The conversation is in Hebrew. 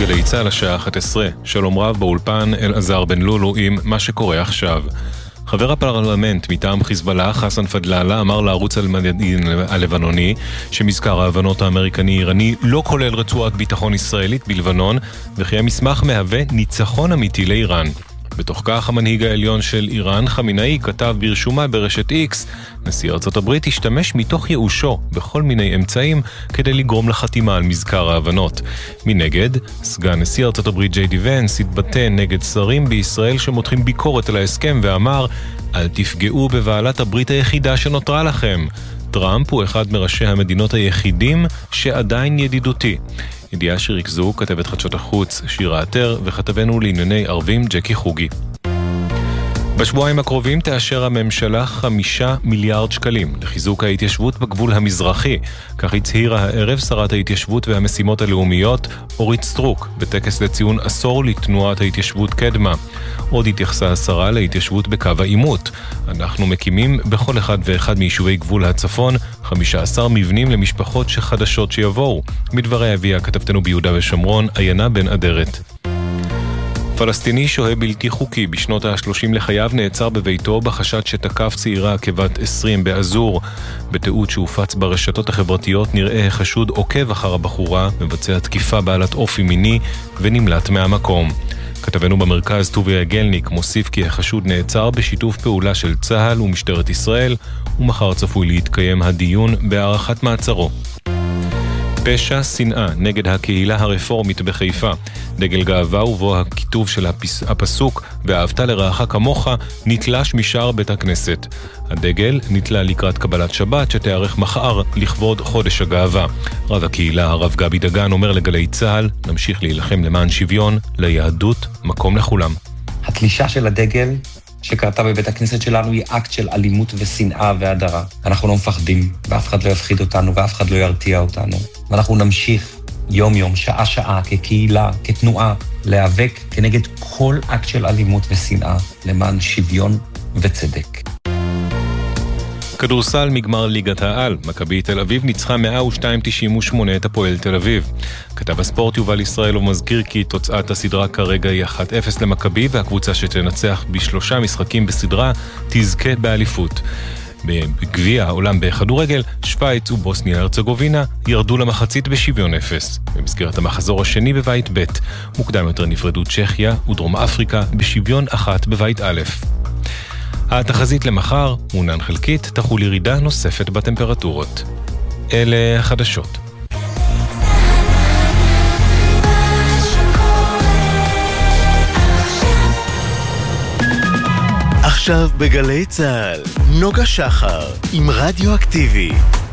גלי צה"ל השעה 11. שלום רב באולפן אלעזר בן לולו עם מה שקורה עכשיו. חבר הפרלמנט מטעם חיזבאללה חסן פדלאלה אמר לערוץ הלבנוני שמזכר ההבנות האמריקני-איראני לא כולל רצועת ביטחון ישראלית בלבנון, וכי המסמך מהווה ניצחון אמיתי לאיראן. בתוך כך המנהיג העליון של איראן חמינאי כתב ברשומה ברשת איקס: נשיא ארצות הברית השתמש מתוך ייאושו בכל מיני אמצעים כדי לגרום לחתימה על מזכר ההבנות. מנגד, סגן נשיא ארצות הברית ג'יי די ונס התבטא נגד שרים בישראל שמותחים ביקורת על ההסכם ואמר: אל תפגעו בבעלת הברית היחידה שנותרה לכם. טראמפ הוא אחד מראשי המדינות היחידים שעדיין ידידותי. ידיעה שריכזו כתבת חדשות החוץ שירה עטר וכתבנו לענייני ערבים ג'קי חוגי. בשבועיים הקרובים תאשר הממשלה 5 מיליארד שקלים לחיזוק ההתיישבות בגבול המזרחי, כך הצהירה הערב שרת ההתיישבות והמשימות הלאומיות אורית סטרוק בטקס לציון עשור לתנועת ההתיישבות קדמה. עוד התייחסה השרה להתיישבות בקו העימות. אנחנו מקימים בכל אחד ואחד מיישובי גבול הצפון 15 מבנים למשפחות חדשות שיבואו. מדבריה הביאה כתבתנו ביהודה ושומרון עיינה בן אדרת. פלסטיני שוהה בלתי חוקי בשנות ה-30 לחייו נעצר בביתו בחשד שתקף צעירה כבת 20 באזור. בתיעוד שהופץ ברשתות החברתיות נראה החשוד עוקב אחר הבחורה, מבצע תקיפה בעלת אופי מיני ונמלט מהמקום. כתבנו במרכז טוביה גלניק מוסיף כי החשוד נעצר בשיתוף פעולה של צה"ל ומשטרת ישראל, ומחר צפוי להתקיים הדיון בהארכת מעצרו. פשע שנאה נגד הקהילה הרפורמית בחיפה. דגל גאווה ובו הכיתוב של הפסוק ואהבת לרעך כמוך נתלש משער בית הכנסת. הדגל נתלה לקראת קבלת שבת שתארך מחר לכבוד חודש הגאווה. רב הקהילה הרב גבי דגן אומר לגלי צה"ל: נמשיך להילחם למען שוויון, ליהדות, מקום לכולם. התלישה של הדגל שקרתה בבית הכנסת שלנו היא אקט של אלימות ושנאה והדרה. אנחנו לא מפחדים, ואף אחד לא יפחיד אותנו, ואף אחד לא ירתיע אותנו. ואנחנו נמשיך יום-יום, שעה-שעה, כקהילה, כתנועה, להיאבק כנגד כל אקט של אלימות ושנאה, למען שוויון וצדק. כדורסל מגמר ליגת העל. מכבי תל אביב ניצחה 102-98 את הפועל תל אביב. כתב הספורט יובל ישראל ומזכיר כי תוצאת הסדרה כרגע היא 1-0 למכבי, והקבוצה שתנצח ב3 משחקים בסדרה תזכה באליפות. בגביע העולם בכדורגל, שוויץ ובוסניה הרצגובינה ירדו למחצית בשוויון 0. במסגרת המחזור השני בבית ב', מוקדם יותר נפרדו צ'כיה ודרום אפריקה בשוויון 1 בבית א'. התחזית למחר, מעונן חלקית, תחול ירידה נוספת בטמפרטורות. אלה החדשות. עכשיו בגלי צה"ל, נוגה שחר עם רדיו אקטיבי.